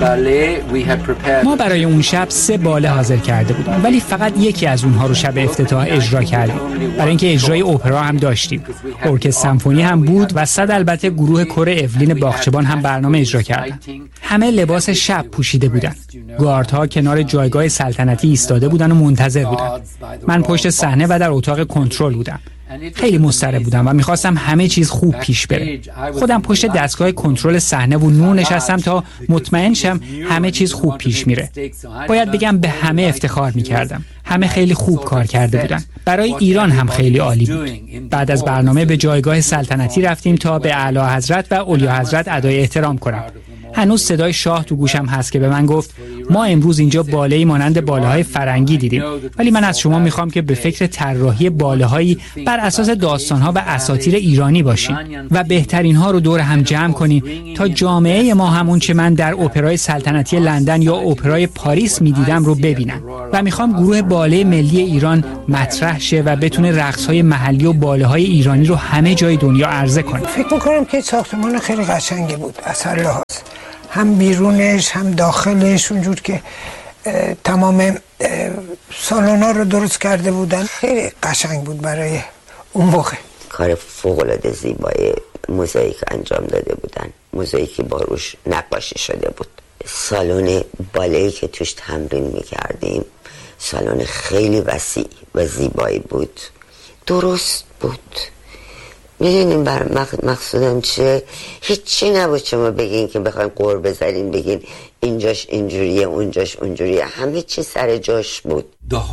ما برای اون شب 3 باله حاضر کرده بودیم، ولی فقط یکی از اونها رو شب افتتاح اجرا کردیم. برای اینکه اجرای اپرا هم داشتیم، ارکستر سمفونی هم بود و صد البته گروه کور اولین باغچبان هم برنامه اجرا کردن. همه لباس شب پوشیده بودن. گاردها کنار جایگاه سلطنتی ایستاده بودن و منتظر بودن. من پشت صحنه و در اتاق کنترل بودم. خیلی مضطرب بودم و میخواستم همه چیز خوب پیش بره. خودم پشت دستگاه کنترل صحنه و نور نشستم تا مطمئن شم همه چیز خوب پیش میره. باید بگم به همه افتخار میکردم. همه خیلی خوب کار کرده بودن. برای ایران هم خیلی عالی بود. بعد از برنامه به جایگاه سلطنتی رفتیم تا به اعلی حضرت و اولیا حضرت ادای احترام کنم. هنوز صدای شاه تو گوشم هست که به من گفت ما امروز اینجا باله‌ای مانند باله‌های فرنگی دیدیم، ولی من از شما میخوام که به فکر طراحی باله‌هایی بر اساس داستان‌ها و اساطیر ایرانی باشین و بهترین ها رو دور هم جمع کنین تا جامعه ما همون چه من در اپرای سلطنتی لندن یا اپرای پاریس میدیدم رو ببینن و میخوام گروه باله ملی ایران مطرح شه و بتونه رقص‌های محلی و باله‌های ایرانی رو همه جای دنیا عرضه کنه. فکر می‌کنم که ساختمان خیلی قشنگی بود از هر لحاظ، هم بیرونش هم داخلش، اونجور که تمام سالونا رو درست کرده بودن. خیلی قشنگ بود برای اون موقع. کار فوق‌العاده زیبای موزاییک انجام داده بودن. موزاییکی با روش نقاشی شده بود. سالن باله‌ای که توش تمرین می‌کردیم سالن خیلی وسیع و زیبایی بود. درست بود. میدونیم مقصودم چه؟ هیچی نبود شما بگین که بخواین قور بزنین بگین اینجاش اینجوریه اونجاش اونجوریه، همه چی سر جاش بود.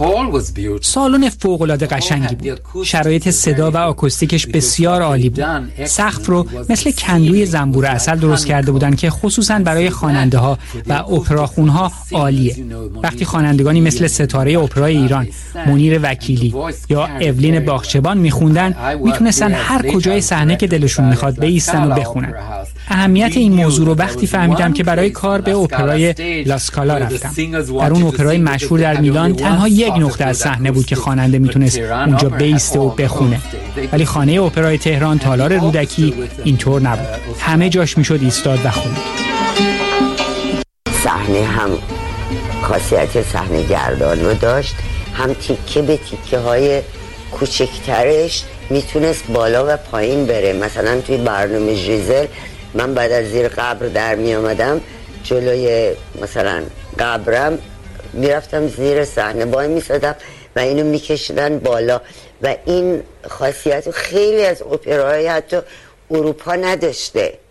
سالن فوق‌العاده قشنگی بود. شرایط صدا و آکوستیکش بسیار عالی بود. سقف رو مثل کندوی زنبور عسل درست کرده بودن که خصوصا برای خواننده ها و اپراخون ها عالیه. وقتی خوانندگانی مثل ستاره اپرای ایران، منیر وکیلی یا اولین باغچبان میخوندن، میتونستن هر کجای صحنه که دلشون میخواد بایستن و بخونن. اهمیت این موضوع رو وقتی فهمیدم که برای کار به اپرای لاسکالا رفتم. در اون اپرای مشهور در میلان تنها یک نقطه از صحنه بود که خواننده میتونست اونجا بیسته و بخونه، ولی خانه اپرای تهران تالار رودکی اینطور نبود. همه جاش میشد ایستاد و خوند. صحنه هم خاصیت صحنه گردان رو داشت، هم تیکه به تیکه های کوچکترش میتونست بالا و پایین بره. مثلا توی برنامه ژیزل من بعد از زیر قبر در می آمدم، جلوی مثلا قبرم میرفتم زیر صحنه وای میسادم و اینو میکشیدن بالا و این خاصیت خیلی از اپراهای حتی اروپا نداشته.